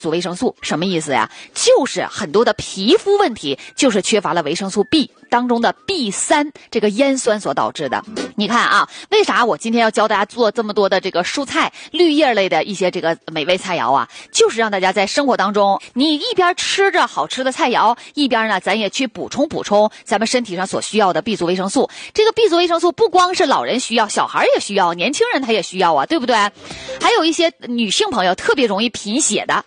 族维生素。什么意思呀？就是很多的皮肤问题就是缺乏了维生素 B 当中的 B3 这个烟酸所导致的。你看啊，为啥我今天要教大家做这么多的这个蔬菜绿叶类的一些这个美味菜肴啊？就是让大家在生活当中，你一边吃着好吃的菜肴，一边呢咱也去补充咱们身体上所需要的 B 族维生素。这个 B 族维生素不光是老人需要，小孩也需要，年轻人他也需要啊，对不对？还有一些女性朋友特别容易贫血的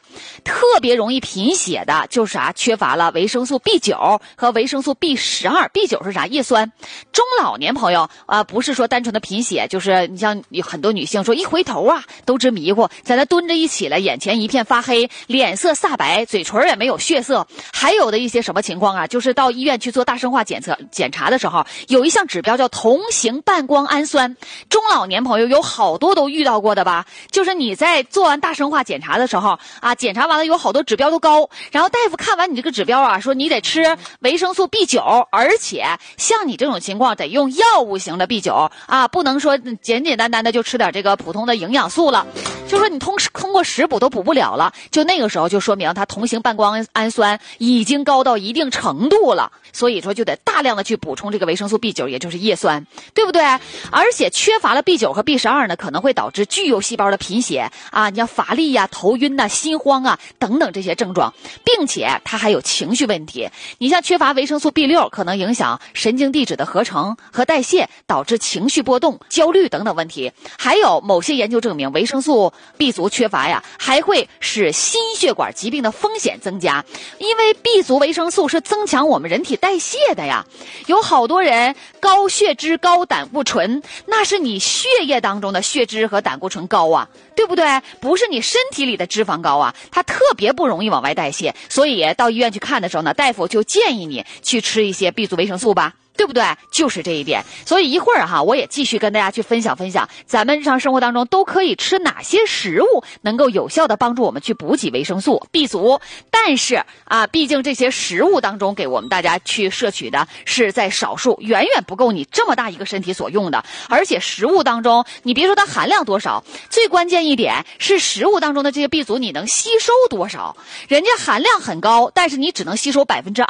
就是啥？缺乏了维生素 B9 和维生素 B12。 B9 是啥？叶酸。中老年朋友不是说单纯的贫血，就是你像有很多女性说一回头啊都直迷糊，在那蹲着一起来，眼前一片发黑，脸色煞白，嘴唇也没有血色。还有的一些什么情况啊，就是到医院去做大生化检查的时候，有一项指标叫同型半胱氨酸。中老年朋友有好多都遇到过的吧？就是你在做完大生化检查的时候啊，检查完了有好多指标都高，然后大夫看完你这个指标啊，说你得吃维生素 B9， 而且像你这种情况得用药物型的 B9啊，不能说简单的就吃点这个普通的营养素了。就说你通过食补都补不了了，就那个时候就说明它同型半胱氨酸已经高到一定程度了，所以说就得大量的去补充这个维生素 B9， 也就是叶酸，对不对？而且缺乏了 B9 和 B12呢，可能会导致巨幼细胞的贫血啊，你像乏力呀、头晕呐、心慌啊等等这些症状，并且它还有情绪问题。你像缺乏维生素 B6， 可能影响神经递质的合成和代谢，导致情绪波动、焦虑等等问题。还有某些研究证明，维生素 B 族缺乏呀，还会使心血管疾病的风险增加，因为 B 族维生素是增强我们人体代谢的呀。有好多人高血脂、高胆固醇，那是你血液当中的血脂和胆固醇高啊，对不对？不是你身体里的脂肪高啊，它特别不容易往外代谢。所以到医院去看的时候呢，大夫就建议你去吃一些 B 族维生素吧，对不对？就是这一点。所以一会儿我也继续跟大家去分享咱们日常生活当中都可以吃哪些食物能够有效的帮助我们去补给维生素 B 族。但是毕竟这些食物当中给我们大家去摄取的是在少数，远远不够你这么大一个身体所用的。而且食物当中你别说它含量多少，最关键一点是食物当中的这些 B 族你能吸收多少。人家含量很高，但是你只能吸收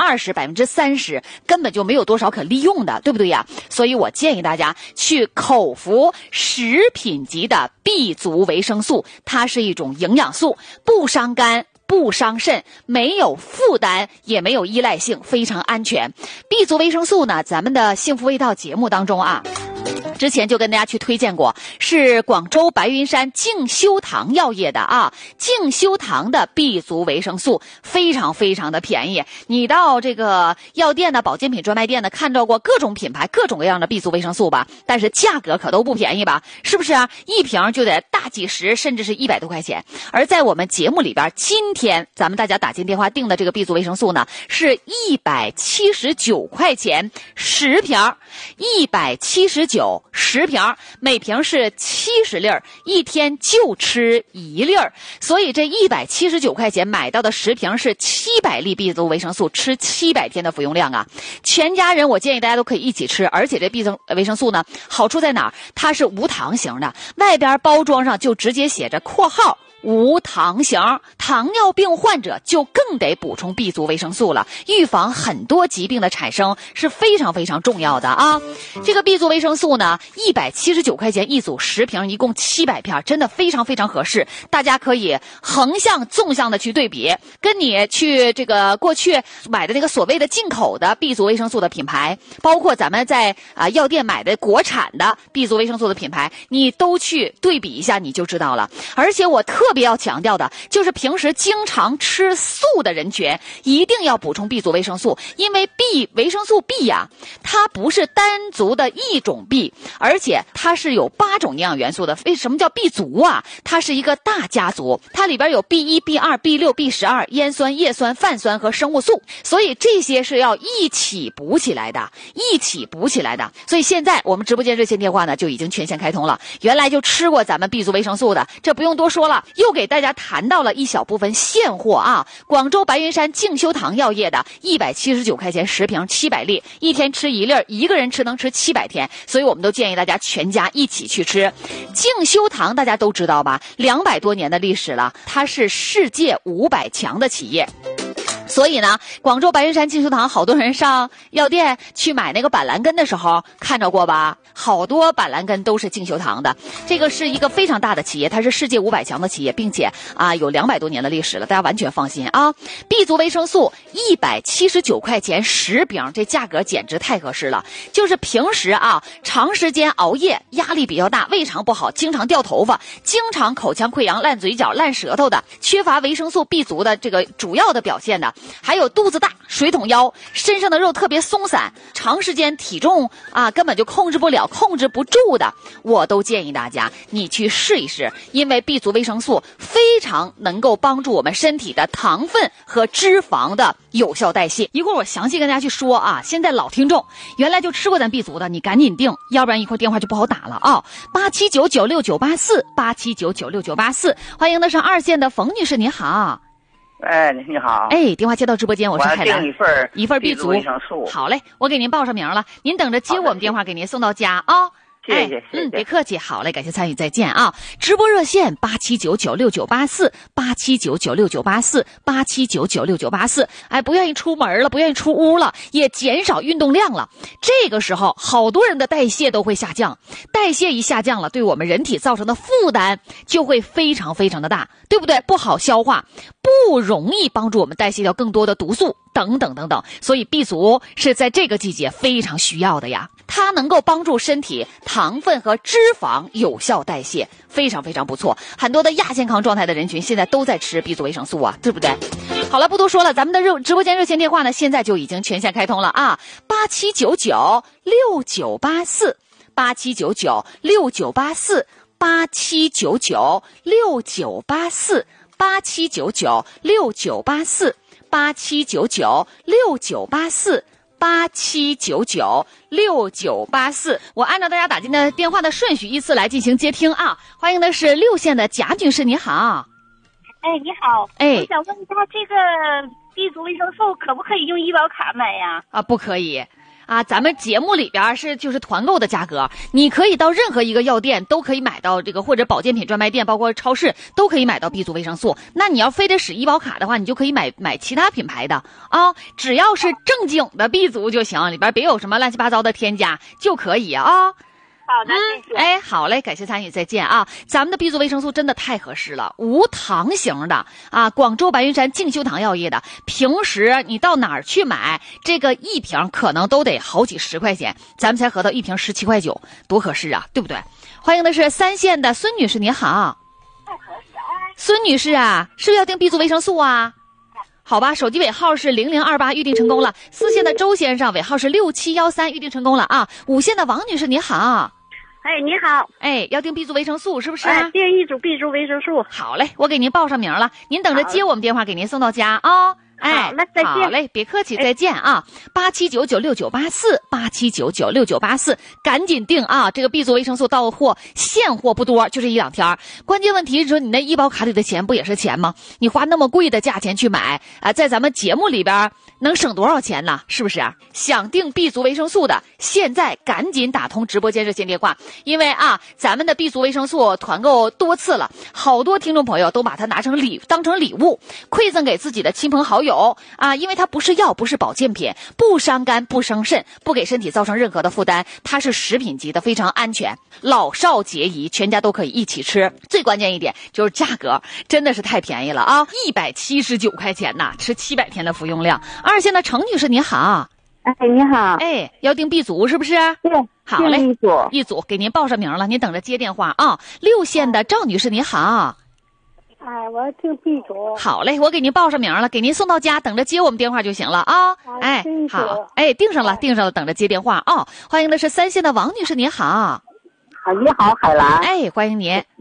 20%、30%，根本就没有多少可利用的，对不对呀？所以我建议大家去口服食品级的 B 族维生素，它是一种营养素，不伤肝不伤肾，没有负担也没有依赖性，非常安全。 B 族维生素呢，咱们的幸福味道节目当中之前就跟大家去推荐过，是广州白云山静修堂药业的静修堂的 B 族维生素非常非常的便宜。你到这个药店的保健品专卖店的看到过各种品牌各种各样的 B 族维生素吧，但是价格可都不便宜吧，是不是啊？一瓶就得大几十甚至是100多块钱。而在我们节目里边，今天咱们大家打进电话订的这个 B 族维生素呢，是179块钱10瓶，179 10瓶，每瓶是70粒，一天就吃1粒。所以这179块钱买到的10瓶是700粒 B 族维生素，吃700天的服用量啊！全家人我建议大家都可以一起吃。而且这 B 族维生素呢，好处在哪儿？它是无糖型的，外边包装上就直接写着括号无糖型，糖尿病患者就更得补充 B 族维生素了，预防很多疾病的产生是非常非常重要的啊！这个 B 族维生素呢，179块钱一组10瓶，一共700片，真的非常非常合适。大家可以横向纵向的去对比，跟你去这个过去买的那个所谓的进口的 B 族维生素的品牌，包括咱们在药店买的国产的 B 族维生素的品牌，你都去对比一下你就知道了。而且我特别要强调的就是平时经常吃素的人群一定要补充 B 族维生素，因为维生素 B 呀，它不是单族的一种 B， 而且它是有8种营养元素的。为什么叫 B 族啊？它是一个大家族，它里边有 B1、B2、B6、B12、烟酸、叶酸、泛酸和生物素，所以这些是要一起补起来的。所以现在我们直播间热线电话呢就已经全线开通了，原来就吃过咱们 B 族维生素的，这不用多说了，又又给大家谈到了一小部分现货啊。广州白云山静修堂药业的179块钱10瓶700粒，一天吃1粒，一个人吃能吃700天，所以我们都建议大家全家一起去吃。静修堂大家都知道吧，200多年的历史了，它是世界500强的企业。所以呢，广州白云山静修堂好多人上药店去买那个板蓝根的时候看着过吧，好多板蓝根都是静修堂的。这个是一个非常大的企业，它是世界500强的企业，并且有200多年的历史了，大家完全放心啊。B 族维生素179块钱10瓶，这价格简直太合适了。就是平时长时间熬夜，压力比较大，胃肠不好，经常掉头发，经常口腔溃疡、烂嘴角、烂舌头的，缺乏维生素 B 族的这个主要的表现的，还有肚子大、水桶腰、身上的肉特别松散，长时间体重根本就控制不了、控制不住的，我都建议大家你去试一试，因为 B 族维生素非常能够帮助我们身体的糖分和脂肪的有效代谢。一会儿我详细跟大家去说现在老听众原来就吃过咱 B 族的，你赶紧订，要不然一会儿电话就不好打了87996984，87996984，欢迎的上2线的冯女士，您好。 哎，你好。 哎，电话接到直播间，我是海兰。一份 B 族维生素。 好嘞，我给您报上名了，您等着接我们电话，给您送到家啊。 谢谢。 别客气。好嘞，感谢参与，再见啊！直播热线87996984，87996984，87996984。哎，不愿意出门了，不愿意出屋了，也减少运动量了。这个时候，好多人的代谢都会下降，代谢一下降了，对我们人体造成的负担就会非常非常的大，对不对？不好消化，不容易帮助我们代谢掉更多的毒素等等等等。所以 B 族是在这个季节非常需要的呀。它能够帮助身体糖分和脂肪有效代谢，非常非常不错。很多的亚健康状态的人群现在都在吃 B 族维生素对不对？好了，不多说了，咱们的直播间热线电话呢，现在就已经全线开通了87996984，87996984，87996984，我按照大家打进的电话的顺序依次来进行接听欢迎的是6线的贾女士，你好。 哎，你好。 哎， 我想问一下，这个 B 族维生素可不可以用医保卡买呀？ 不可以。咱们节目里边就是团购的价格，你可以到任何一个药店都可以买到这个，或者保健品专卖店，包括超市都可以买到 B 族维生素。那你要非得使医保卡的话，你就可以买其他品牌的只要是正经的 B 族就行，里边别有什么乱七八糟的添加就可以好的，谢谢。 哎，好嘞，感谢参与，再见咱们的 B 族维生素真的太合适了，无糖型的广州白云山静修堂药业的，平时你到哪儿去买这个一瓶可能都得好几十块钱，咱们才合到一瓶17块9，多合适对不对？欢迎的是3线的孙女士，您好。孙女士是不是要订 B 族维生素好吧，手机尾号是0028，预定成功了。4线的周先生尾号是6713，预定成功了5线的王女士，你好。 哎，你好。 哎，要订 B 族维生素是不是订一组 B 族维生素。 好嘞，我给您报上名了，您等着接我们电话，给您送到家好嘞，再见。 好嘞，别客气，再见87996984，87996984，赶紧订这个 B 族维生素到货，现货不多，就这1-2天。关键问题是说，你那医保卡里的钱不也是钱吗？你花那么贵的价钱去买在咱们节目里边能省多少钱呢？是不是想订 B 族维生素的，现在赶紧打通直播间热线电话，因为咱们的 B 族维生素团购多次了，好多听众朋友都把它当成礼物馈赠给自己的亲朋好友因为它不是药，不是保健品，不伤肝不伤肾，不给身体造成任何的负担，它是食品级的，非常安全，老少皆宜，全家都可以一起吃。最关键一点就是价格真的是太便宜了179块钱吃700天的服用量。2线的程女士，你好。 哎，你好。 哎，要订 B 族是不是？ 对， 好嘞， 一组给您报上名了，您等着接电话6线的赵女士，你好。 哎，我要订 B 族。 好嘞，我给您报上名了，给您送到家，等着接我们电话就行了哎，好，哎，订上了，等着接电话欢迎的是3线的王女士，您好。 你好，海兰。 哎，欢迎您。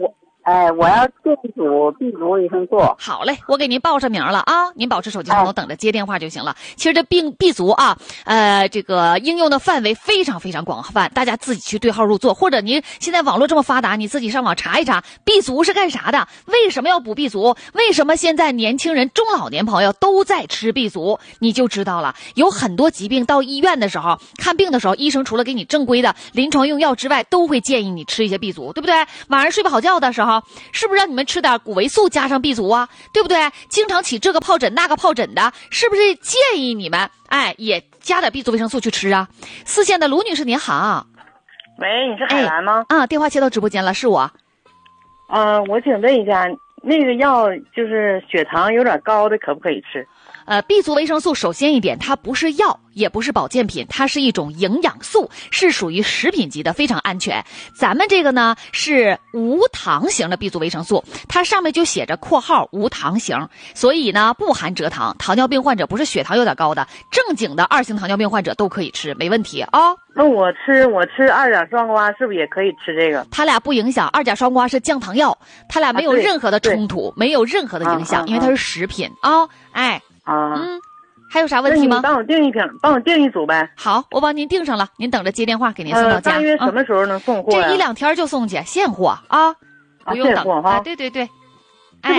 我要订一组 B 族维生素。 好嘞，我给您报上名了啊，您保持手机上头等着接电话就行了。其实这B 族啊，这个应用的范围非常非常广泛，大家自己去对号入座，或者您现在网络这么发达，你自己上网查一查 B 族是干啥的，为什么要补 B 族，为什么现在年轻人、中老年朋友都在吃 B 族，你就知道了。有很多疾病到医院的时候看病的时候，医生除了给你正规的临床用药之外，都会建议你吃一些 B 族，对不对？晚上睡不好觉的时候，是不是让你们吃点谷维素加上 B 族啊？对不对？经常起这个疱疹那个疱疹的，是不是建议你们也加点 B 族维生素去吃啊？4线的卢女士您好。 喂，你是海兰吗？ 电话接到直播间了，是我。 我请问一下，那个药就是血糖有点高的，可不可以吃 ？B 族维生素首先一点，它不是药，也不是保健品，它是一种营养素，是属于食品级的，非常安全。咱们这个呢是无糖型的 B 族维生素，它上面就写着括号无糖型，所以呢不含蔗糖。糖尿病患者不是血糖有点高的，正经的2型糖尿病患者都可以吃，没问题啊。 那我吃2甲双胍是不是也可以吃这个？ 它俩不影响，2甲双胍是降糖药，它俩没有任何的冲突，没有任何的影响，因为它是食品啊。还有啥问题吗？ 那你帮我订一组呗。 好，我帮您订上了，您等着接电话给您送到家。 大约什么时候能送货呀？ 这1-2天就送去，现货啊，不用等啊。 对对对， 这不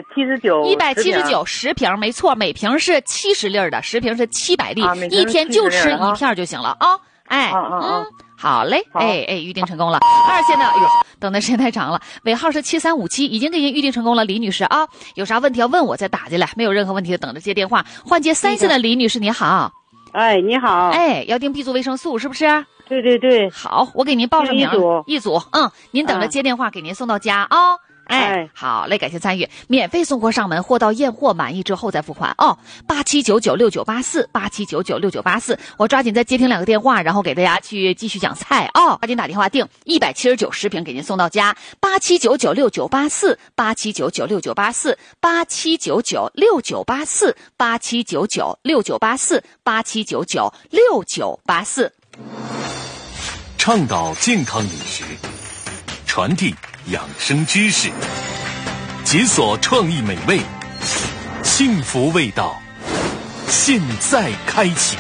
179，10瓶，没错，每瓶是70粒的，10瓶是700粒，一天就吃1片就行了啊。好嘞，预定成功了。2线的，等的时间太长了，尾号是7357，已经给您预定成功了，李女士啊，有啥问题要问我再打进来，没有任何问题的等着接电话。换接3线的李女士，你好。 你好。 要订 B 族维生素是不是？ 对对对。 好，我给您报上名，一组，您等着接电话给您送到家啊。好嘞，感谢参与，免费送货上门，货到验货满意之后再付款哦。87996984，87996984，我抓紧再接听2个电话，然后给大家去继续讲菜哦。抓紧打电话订179，10瓶给您送到家。87996984，87996984，87996984，87996984， 倡导健康饮食，传递养生知识，解锁创意美味，幸福味道，现在开启。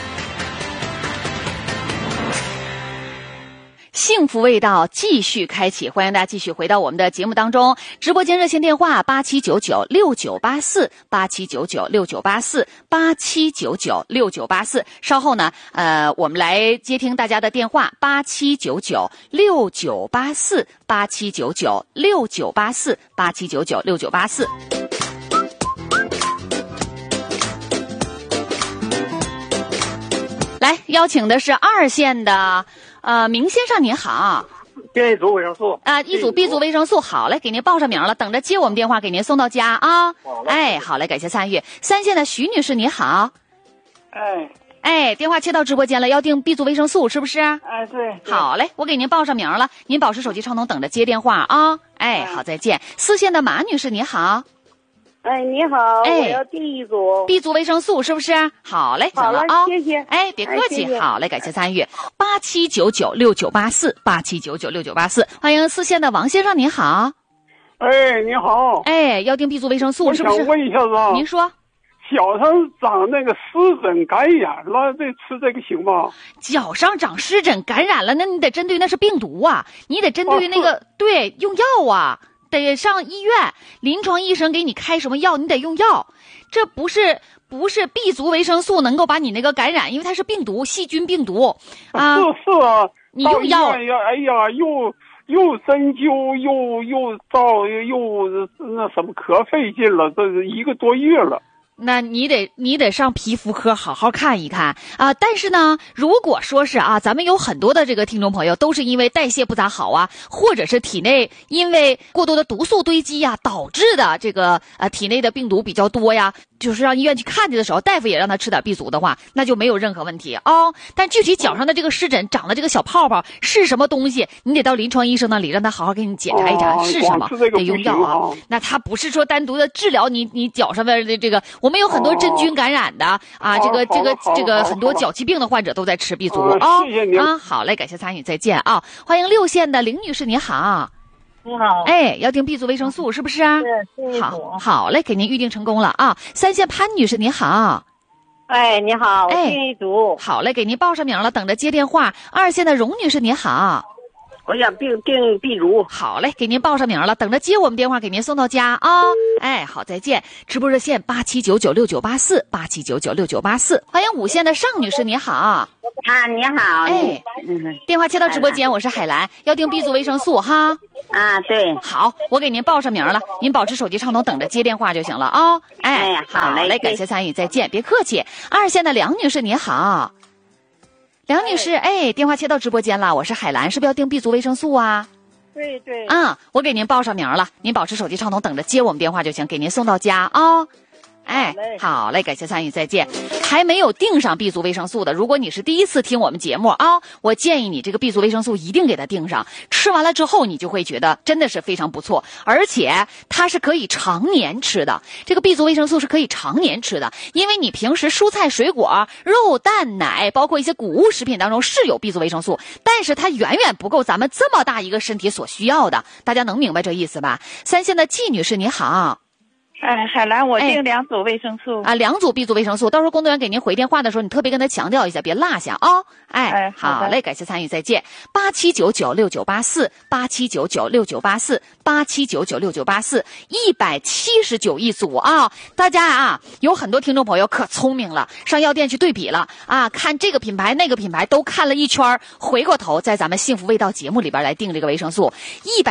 幸福味道继续开启，欢迎大家继续回到我们的节目当中。直播间热线电话87996984，87996984，87996984。稍后呢，我们来接听大家的电话，87996984，87996984，87996984。来，邀请的是2线的。明先生您好， 订一组维生素一组 B 族维生素，好嘞，给您报上名了，等着接我们电话给您送到家啊。好嘞，感谢参与。3线的徐女士您好，电话接到直播间了，要订 B 族维生素是不是？ 对。 好嘞，我给您报上名了，您保持手机畅通，等着接电话啊。好，再见。4线的马女士您好。 你好，我要订一组 B 族维生素是不是？好嘞， 好了啊， 谢谢。 别客气，好嘞，感谢参与。87996984，87996984，欢迎4线的王先生您好。 你好。 要订 B 族维生素是不是？ 我想问一下子啊， 您说。 脚上长那个湿疹感染了，吃这个行吗？ 脚上长湿疹感染了，那你得针对那是病毒啊，你得针对那个对用药啊。得上医院，临床医生给你开什么药，你得用药。这不是 B 族维生素能够把你那个感染，因为它是病毒，细菌病毒啊。 是啊， 你用药， 又针灸又照又那什么，可费劲了，这是1个多月了。 那你得上皮肤科好好看一看啊！但是呢，如果说是咱们有很多的这个听众朋友都是因为代谢不咋好啊，或者是体内因为过多的毒素堆积呀导致的这个体内的病毒比较多呀，就是让医院去看去的时候，大夫也让他吃点 B 族的话，那就没有任何问题啊。但具体脚上的这个湿疹长的这个小泡泡是什么东西，你得到临床医生那里让他好好给你检查一查是什么，得用药啊。那他不是说单独的治疗你脚上的这个，我们有很多真菌感染的这个很多脚气病的患者都在吃 B 族谢谢您好嘞，感谢参与，再见啊！欢迎6线的林女士，你好。 你好。 哎，要订 B 族维生素是不是？ 是， 好嘞，给您预定成功了啊。三线潘女士您好。 哎，你好，我订一组。 好嘞，给您报上名了，等着接电话。二线的荣女士您好。 我想订 B 族。 好嘞，给您报上名了，等着接我们电话，给您送到家啊。哎，好，再见。直播热线87996984，87996984。欢迎五线的尚女士，你好。 啊，你好。 哎，电话接到直播间，我是海兰，要订 B 族维生素哈。 啊，对。 好，我给您报上名了，您保持手机畅通，等着接电话就行了啊。哎， 好嘞， 感谢参与，再见，别客气。二线的梁女士，你好。梁女士，哎，电话接到直播间了，我是海兰，是不是要订 B 族维生素啊？ 对。 我给您报上名了，您保持手机畅通，等着接我们电话就行，给您送到家啊。哎，好嘞，感谢参与，再见。还没有订上 B 族维生素的，如果你是第一次听我们节目啊，我建议你这个 B 族维生素一定给它订上，吃完了之后你就会觉得真的是非常不错，而且它是可以常年吃的。这个 B 族维生素是可以常年吃的，因为你平时蔬菜水果、肉蛋奶包括一些谷物食品当中是有 B 族维生素，但是它远远不够咱们这么大一个身体所需要的，大家能明白这意思吧？三线的季女士你好。 哎，海兰，我订2组维生素啊，2组 B 族维生素，到时候工作人员给您回电话的时候，你特别跟他强调一下，别落下啊。哎，好嘞，感谢参与，再见。87996984，87996984，87996984，179一组啊！大家啊，有很多听众朋友可聪明了，上药店去对比了啊，看这个品牌那个品牌都看了一圈，回过头在咱们幸福味道节目里边来订这个维生素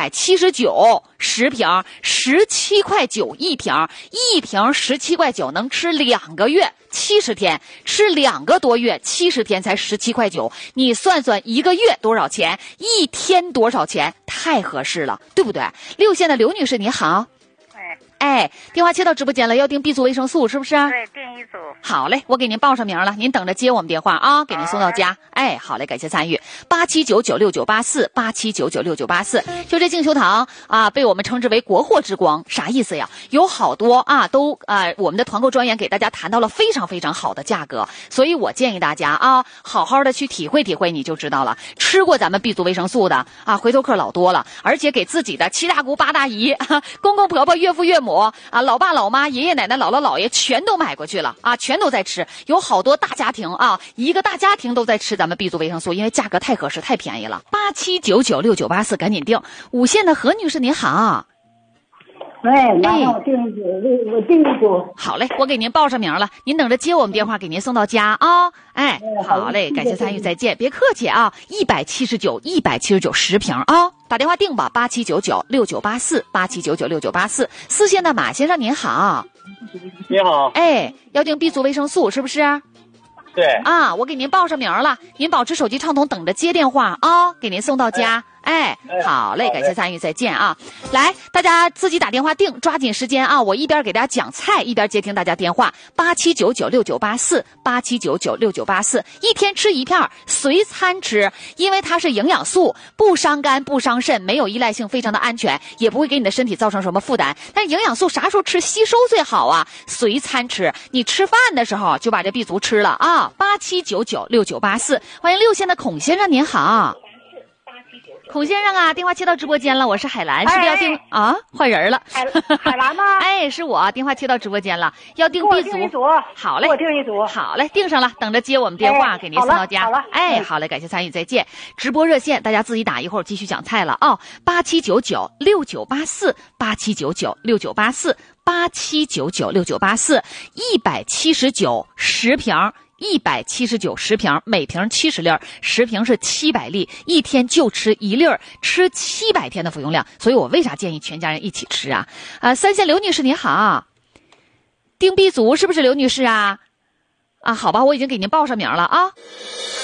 ，179 10瓶，17.9块一瓶，1瓶17.9块，能吃2个月，70天，吃2个多月，70天才17.9块，你算算一个月多少钱，一天多少钱，太合适了，对不对？六线的刘女士你好。哎，电话接到直播间了，要订 B 族维生素是不是？ 对，订1组。 好嘞，我给您报上名了，您等着接我们电话啊，给您送到家。哎，好嘞，感谢参与。87996984，87996984，就这净修堂啊，被我们称之为国货之光，啥意思呀？有好多啊，我们的团购专员给大家谈到了非常非常好的价格，所以我建议大家啊，好好的去体会体会，你就知道了。吃过咱们 B 族维生素的啊，回头客老多了，而且给自己的7大姑8大姨、公公婆婆、岳父岳母啊，老爸老妈、爷爷奶奶、姥姥姥爷全都买过去了啊，全都在吃，有好多大家庭啊，一个大家庭都在吃咱们 B 族维生素，因为价格太合适，太便宜了。87996984，赶紧订。五线的何女士您好。 喂，麻烦我订一组，我订一组。 好嘞，我给您报上名了，您等着接我们电话，给您送到家啊。哎，好嘞，感谢参与，再见，别客气啊。179 10瓶啊，打电话订吧，87996984，87996984。四线的马先生您好。 你好。 哎，要订 B 族维生素是不是？ 对啊，我给您报上名了，您保持手机畅通，等着接电话啊，给您送到家。哎，好嘞，感谢参与，再见啊！来，大家自己打电话订，抓紧时间啊！我一边给大家讲菜，一边接听大家电话，87996984，87996984，一天吃1片，随餐吃，因为它是营养素，不伤肝不伤肾，没有依赖性，非常的安全，也不会给你的身体造成什么负担。但营养素啥时候吃吸收最好啊？随餐吃，你吃饭的时候就把这 B 族吃了啊！87996984，欢迎六线的孔先生您好。孔先生啊，电话接到直播间了，我是海兰，是不是要订啊？换人了， 海兰吗？ 哎，是我，电话接到直播间了，要订 B 族。好嘞， 我订一组。 好嘞，订上了，等着接我们电话，给您送到家。 好了， 哎，好嘞，感谢参与，再见。直播热线大家自己打，一会儿继续讲菜了啊！87996984，87996984，87996984，179 10瓶。179 10瓶，每瓶70粒，10瓶是700粒，一天就吃1粒，吃700天的服用量。所以我为啥建议全家人一起吃啊？三线刘女士你好，订 B 族是不是刘女士啊？啊，好吧，我已经给您报上名了啊。